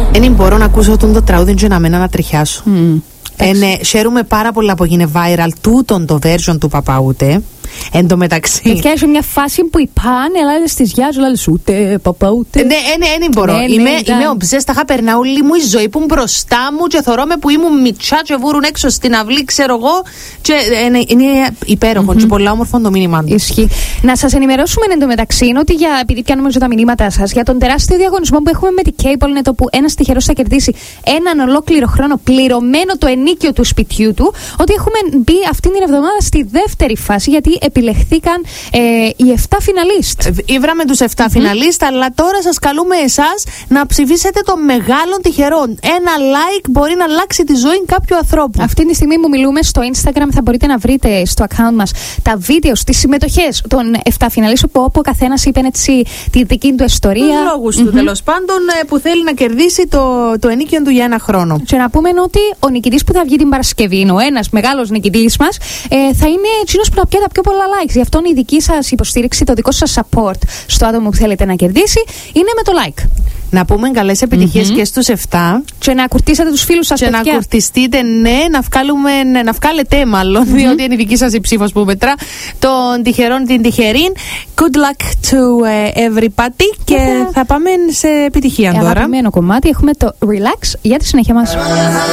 Δεν μπορώ να ακούσω το τραγούδι και να μένω να τριχιάσω. Ναι, χαίρομαι πάρα πολύ που γίνει viral τούτον το version του Παπαούτε. Εν τω μεταξύ. Παιδιά, σε μια φάση που είπαν, ελάτε στις γιάζ, λάλες ούτε Παπαούτε. Ναι, μπορώ. Είμαι ομπζέστα, είχα περνά όλη μου η ζωή που μπροστά μου και θωρώ με που ήμουν μιτσά και βούρουν έξω στην αυλή, ξέρω εγώ. Και είναι υπέροχο και πολύ όμορφο το μήνυμα του. Ισχύει. Να σας ενημερώσουμε εν τω μεταξύ ότι επειδή πιάνουμε τα μηνύματά σας για τον τεράστιο διαγωνισμό που έχουμε με την Cablenet, όπου ένας τυχερός θα κερδίσει έναν ολόκληρο χρόνο πληρωμένο το ενίκιο του σπιτιού του, ότι έχουμε μπει αυτήν την εβδομάδα στη δεύτερη φάση, γιατί επιλεχθήκαν οι 7 φιναλίστ. Ήβραμε τους 7 φιναλίστ, αλλά τώρα σας καλούμε εσάς να ψηφίσετε το μεγάλο τυχερό. Ένα like μπορεί να αλλάξει τη ζωή κάποιου ανθρώπου. Αυτή τη στιγμή που μιλούμε στο Instagram θα μπορείτε να βρείτε στο account μας τα βίντεο, τις συμμετοχές των 7 φιναλίστ, όπου ο καθένας είπε έτσι τη δική του ιστορία. Τους λόγους του τέλος πάντων που θέλει να κερδίσει το ενίκιο του για ένα χρόνο. Και να πούμε ότι ο νικητής που θα βγει την Παρασκευή, ο ένας μεγάλος νικητής μας, θα είναι εκείνος που θα πιάσει τα πιο πολλά likes. Γι' αυτό η δική σας υποστήριξη, το δικό σας support στο άτομο που θέλετε να κερδίσει είναι με το like. Να πούμε καλές επιτυχίες και στους 7. Και να κουρτίσετε τους φίλους σας, και παιδιά. να κουρτιστείτε, ναι, να βγάλετε μάλλον, διότι είναι η δική σας η ψήφος που μετρά. Τον τυχερόν, την τυχερήν. Good luck to everybody. Και θα πάμε σε επιτυχία τώρα. Αγαπημένο κομμάτι, έχουμε το Relax για τη συνέχεια μας.